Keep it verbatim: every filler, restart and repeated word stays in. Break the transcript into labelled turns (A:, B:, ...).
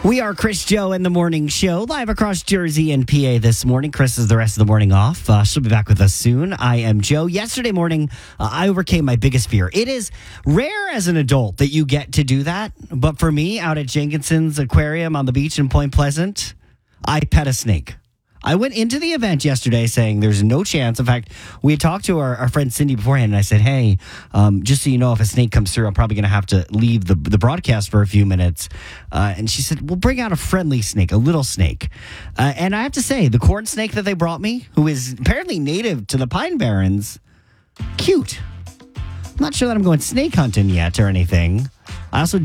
A: We are Chris Joe in the Morning Show, live across Jersey and P A this morning. Chris is the rest of the morning off. Uh, she'll be back with us soon. I am Joe. Yesterday morning, uh, I overcame my biggest fear. It is rare as an adult that you get to do that. But for me, out at Jenkinson's Aquarium on the beach in Point Pleasant, I pet a snake. I went into the event yesterday saying there's no chance. In fact, we had talked to our, our friend Cindy beforehand, and I said, hey, um, just so you know, if a snake comes through, I'm probably going to have to leave the, the broadcast for a few minutes. Uh, and she said, well, bring out a friendly snake, a little snake. Uh, and I have to say, the corn snake that they brought me, who is apparently native to the Pine Barrens, cute. I'm not sure that I'm going snake hunting yet or anything. I also